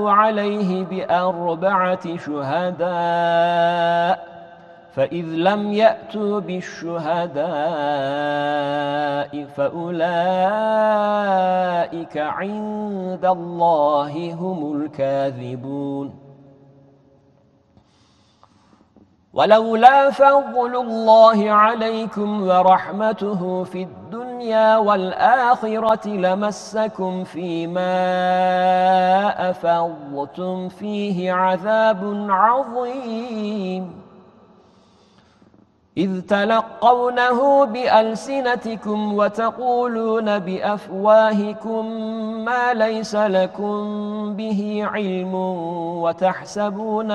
فَأْتُوا عَلَيْهِ بِأَرْبَعَةِ شُهَدَاءَ فَإِذْ لَمْ يَأْتُوا بِالشُّهَدَاءِ فَأُولَئِكَ عِندَ اللَّهِ هُمُ الْكَاذِبُونَ وَلَوْلَا فَضْلُ اللَّهِ عَلَيْكُمْ وَرَحْمَتُهُ فِي الدُّنْيَا وَالْآخِرَةِ لَمَسَّكُمْ فِيمَا أَفَضْتُمْ فِيهِ عَذَابٌ عَظِيمٌ إِذْ تَلَقَّوْنَهُ بِأَلْسِنَتِكُمْ وَتَقُولُونَ بِأَفْوَاهِكُمْ مَا لَيْسَ لَكُمْ بِهِ عِلْمٌ وَتَحْسَبُونَ